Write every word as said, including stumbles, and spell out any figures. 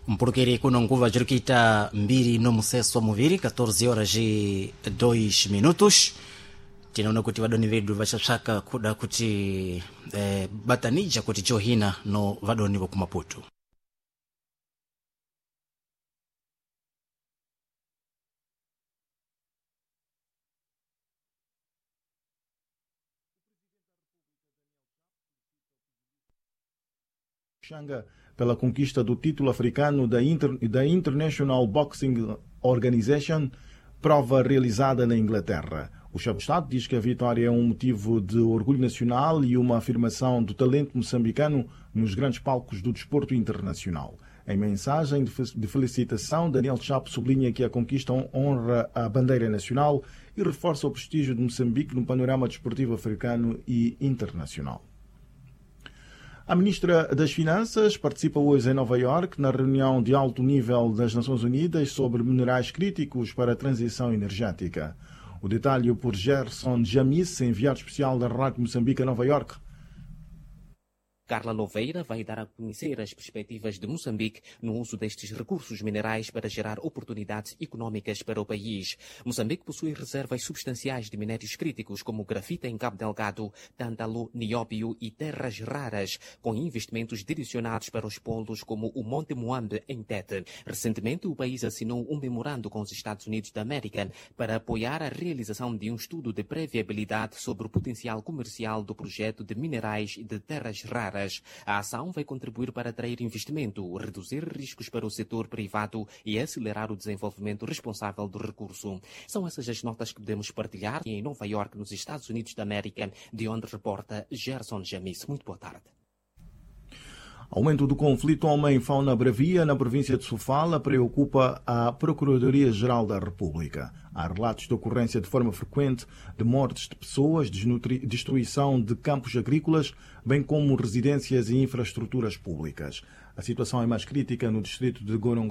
mpulukiri kuno nguva jirikita mbiri no museso wa muviri catorze horas e dois minutos. Tinaona kuti vadoni vedu vachapsaka kuda kuti eh, batanija kuti johina no vadoni voku Maputo. Xanga pela conquista do título africano da, Inter, da International Boxing Organization, prova realizada na Inglaterra. O chefe de Estado diz que a vitória é um motivo de orgulho nacional e uma afirmação do talento moçambicano nos grandes palcos do desporto internacional. Em mensagem de felicitação, Daniel Chapo sublinha que a conquista honra a bandeira nacional e reforça o prestígio de Moçambique no panorama desportivo africano e internacional. A ministra das Finanças participa hoje em Nova Iorque na reunião de alto nível das Nações Unidas sobre minerais críticos para a transição energética. O detalhe por Gerson Jamis, enviado especial da Rádio Moçambique a Nova Iorque. Carla Louveira vai dar a conhecer as perspectivas de Moçambique no uso destes recursos minerais para gerar oportunidades econômicas para o país. Moçambique possui reservas substanciais de minérios críticos como grafita em Cabo Delgado, tântalo, nióbio e terras raras, com investimentos direcionados para os polos como o Monte Moambe em Tete. Recentemente, o país assinou um memorando com os Estados Unidos da América para apoiar a realização de um estudo de pré-viabilidade sobre o potencial comercial do projeto de minerais de terras raras. A ação vai contribuir para atrair investimento, reduzir riscos para o setor privado e acelerar o desenvolvimento responsável do recurso. São essas as notas que podemos partilhar em Nova Iorque, nos Estados Unidos da América, de onde reporta Gerson Jamis. Muito boa tarde. Aumento do conflito homem-fauna bravia na província de Sofala preocupa a Procuradoria-Geral da República. Há relatos de ocorrência de forma frequente de mortes de pessoas, destruição de campos agrícolas, bem como residências e infraestruturas públicas. A situação é mais crítica no distrito de Gorongola.